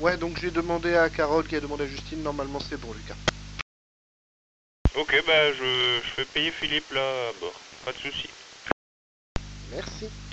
Ouais, donc j'ai demandé à Carole qui a demandé à Justine, normalement c'est bon Lucas. Ok, bah je fais payer Philippe là à bord. Pas de soucis. Merci.